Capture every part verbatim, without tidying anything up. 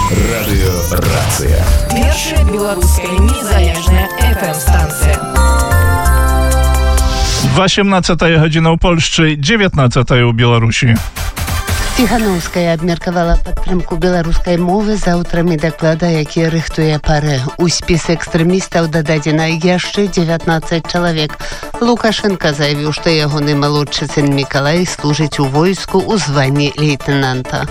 Радыёрацыя. Першая беларуская незалежная эф эм-станцыя. восемнадцатая гадзіна ў Польшчы, дзевятнадцатая ў Беларусі. Ціханаўская абмеркавала падтрымку беларускай мовы з аўтарамі даклада, які рыхтуе парэ. У спіс экстрэмістаў дададзена яшчэ дзевятнаццаць чалавек. Лукашенка заявіў, што ягоны малодшы сын Мікалай служыць у войску ў званні лейтенанта.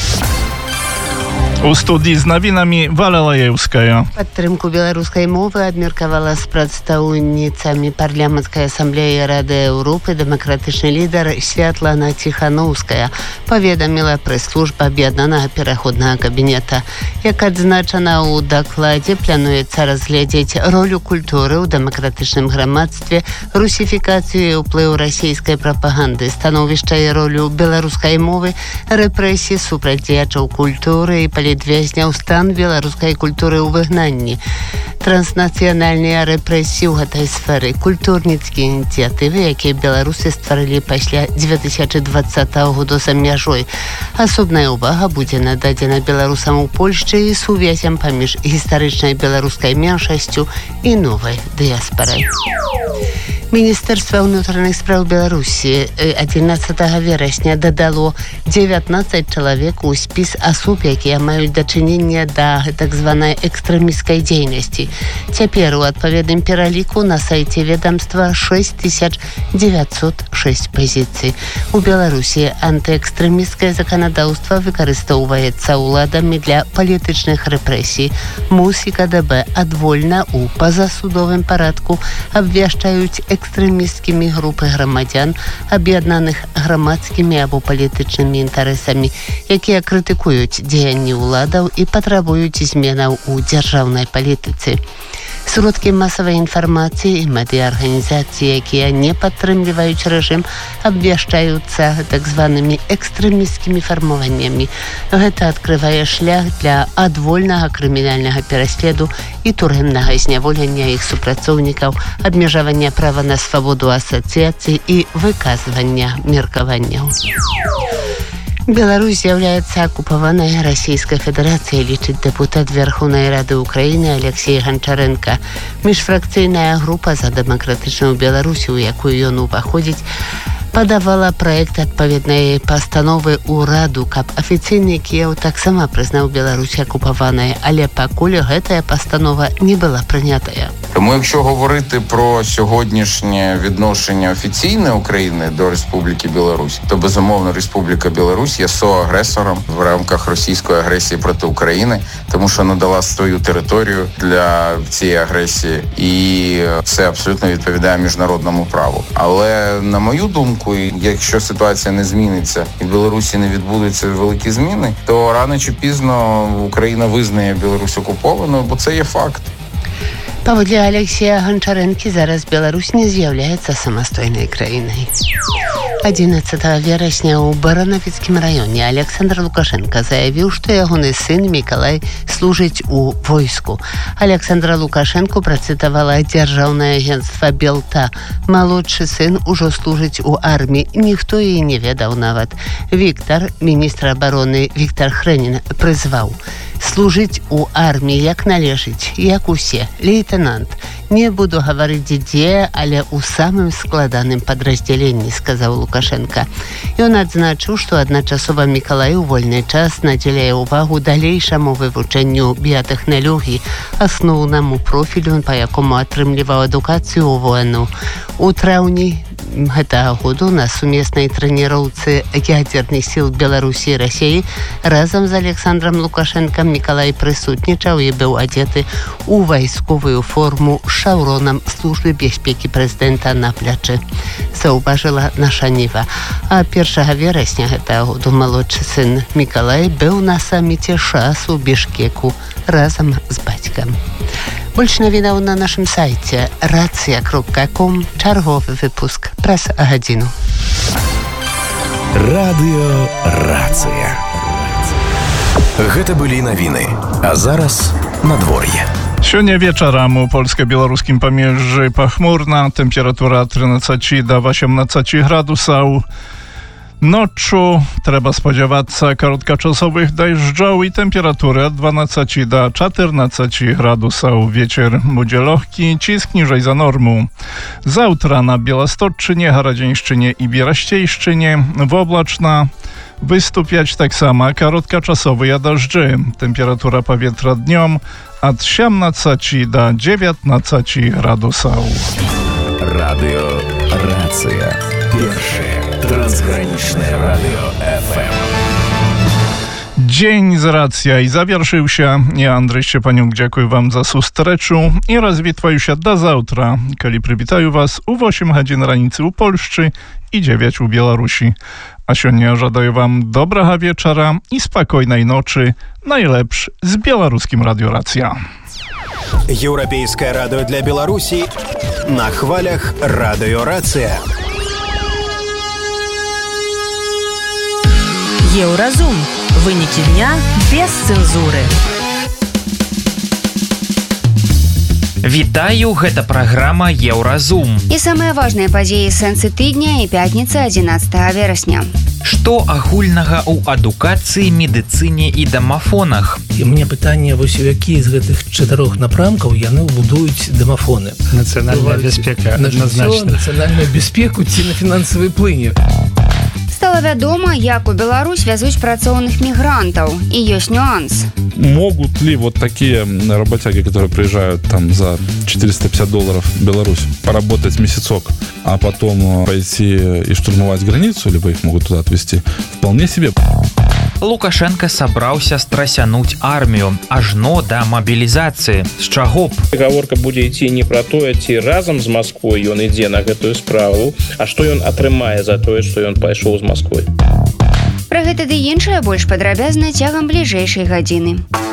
У студii z nawinami Wala Lajewskaja. Падтрымку беларускай мовы абмеркавала з прадстаўніцамі парламенцкай асамблеі Рады Еўропы дэмакратычны лідар Святлана Ціханаўская, паведаміла прэс-служба аб'яднанага пераходнага кабінета. Як адзначана ў дакладзе, плануецца разгледзець ролю культуры ў дэмакратычным грамадстве, русіфікацыю і ўплыў расійскай прапаганды, становішча і ролю беларускай мовы, рэпрэсіі супраць дзеячаў культуры і палітычных вязняў, стан беларускай культуры ў выгнанні, транснацыянальныя рэпрэсіі ў гэтай сферы, культурніцкія ініцыятывы, якія беларусы стварылі пасля дзве тысячы дваццатага году за мяжой. Асобная ўвага будзе нададзена беларусам у Польшчы і сувязям паміж гістарычнай беларускай меншасцю і новай дыяспарай. Міністэрства ўнутраных спраў Беларусі адзінаццатага верасня дадало дзевятнаццаць чалавек у спіс асоб, якія маюць дачыненне да так званай экстрэмісцкай дзейнасці. Цяпер у адпаведным пераліку на сайце ведомства шэсць тысяч дзевяцьсот шэсць пазіцый. У Беларусі антыэкстрэмісцкае заканадаўства выкарыстоўваецца ўладамі для палітычных рэпрэсій. МУС і ка дэ бэ адвольна ў пазасудовым парадку абвяшчаюць экстрэмісцкімі групы грамадзян, аб'яднаных грамадскімі або палітычнымі інтарэсамі, якія крытыкуюць дзеянні ўладаў і патрабуюць зменаў у дзяржаўнай палітыцы. Сродкі масавай інфармацыі і медыа-арганізацыі, якія не падтрымліваюць рэжым, абвяшчаюцца так званымі экстрэмісцкімі фармаваннямі. Гэта адкрывае шлях для адвольнага крымінальнага пераследу і турэмнага зняволення іх супрацоўнікаў, абмежавання права на свабоду асацыяцыі і выказвання меркаванняў. Беларусь з'яўляецца акупаванай Расійскай Федэрацыяй, лічыць дэпутат Верховнай Рады Украіны Алексей Ганчарэнка. Міжфракцыйная група за дэмакратычную Беларусі, у якую ён уваходзіць, падавала праект адпаведнай пастановы ў Раду, каб афіцыйны Кіеў таксама прызнаў Беларусь акупаванай, але пакуль гэтая пастанова не была прынятая. Тому, якщо говорити про сьогоднішнє відношення офіційне України до Республіки Білорусь, то, безумовно, Республіка Білорусь є соагресором в рамках російської агресії проти України, тому що надала свою територію для цієї агресії, і це абсолютно відповідає міжнародному праву. Але, на мою думку, якщо ситуація не зміниться і в Білорусі не відбудуться великі зміни, то рано чи пізно Україна визнає Білорусь окупованою, бо це є факт. Паводле Алексея Ганчарэнкі, зараз Беларусь не з'яўляецца самастойнай краінай. адзінаццатага верасня ў Баранавіцкім раёне Александр Лукашенка заявіў, што ягоны сын Мікалай служыць у войску. Александра Лукашенку працытавала дзяржаўнае агенцтва Белта. Малодшы сын ужо служыць у арміі, ніхто і не ведаў нават. Віктар, міністр абароны Віктар Хрэнін, прызваў: служыць у арміі як належыць, як усе, лейтенант. Не буду гаварыць дзе, але ў самым складаным падраздзяленні, сказаў Лукашенка. Ён адзначыў, што адначасова Мікалай у вольны час надзяляе ўвагу далейшаму вывучэнню біятэхналогіі, асноўнаму профілю, па якому атрымліваў адукацыю ў войну. У траўні гэтага году на сумеснай трэніроўцы ядзерных сіл Беларусі і Расіі разам з Александром Лукашенкам Мікалай прысутнічаў і быў адзеты ў вайсковую форму з шаўронам службы бяспекі прэзідэнта на плячы, заўважыла наша Ніва. А першага верасня гэтага году малодшы сын Мікалай быў на саміце ШАС у Бішкеку разам з бацькам. Больш навінаў на нашым сайце рацыя кропка ком, чарговы выпуск праз гадзіну. Радыёрацыя. Гэта былі навіны, а зараз надвор'е. Сёння вечарам у польска-беларускім памежжы пахмурна, тэмпература трынаццаць да васемнаццаць градусаў. Ноччу трэба спадзявацца кароткачасовых дажджоў і тэмпературы ад дванаццаці да чатырнаццаці градусаў. Вецер будзе лёгкі, ціск ніжэй за норму. Заўтра на Беласточчыне, Гарадзеншчыне і Берасцейшчыне воблачна. Выступяць таксама кароткачасовыя дажджы. Тэмпература паветра днём ад сямнаццаці да дзевятнаццаці градусаў. Радыё Рацыя. Першае трансгранічнае радыё эф эм. Dzień z racja i zawieszył się. Ja, Andrzej Szczepaniuk, dziękuję wam za sustreczu i rozwitwaju się do zautra, kiedy przywitają was u osiem godzin ranicy u Polszczy i dziewięć u Białorusi. A siądnie żadaję wam dobrego wieczora i spokojnej nocy, najlepszy z białoruskim Radio Racja. Еўрапейскае радыё для Беларусі на хвалях Радыё Рацыя. Еўразум. Выники дня без цензуры. Вітаю, гэта праграма Еўразум. І самыя важныя падзеі сэнсы тыдня і пятніцы адзінаццатага верасня. Што агульнага ў адукацыі, медыцыне і дамафонах? І мне пытанне, вось у які з гэтых чатырох напрамкаў яны будуюць дамафоны. Нацыянальная бяспека адназначна. Нацыянальную бяспеку ці на фінансавай плыні. Стало вядома, як у Беларусь вязуць працоўных мігрантаў. І ёсць нюанс. Могут ли вот такие работяги, которые приезжают там за четыреста пятьдесят долларов в Беларусь, поработать месяцок, а потом пойти и штурмовать границу, либо их могут туда отвезти? Вполне себе. Лукашенко сабраўся страсянуць армію ажно да мабілізацыі. З чаго б? Гаворка будзе ісці не пра тое, ці разам з Масквой ён ідзе на гэтую справу, а што ён атрымае за тое, што ён пайшоў з Масквой. Пра гэта ды іншае больш падрабязна цягам бліжэйшай гадзіны.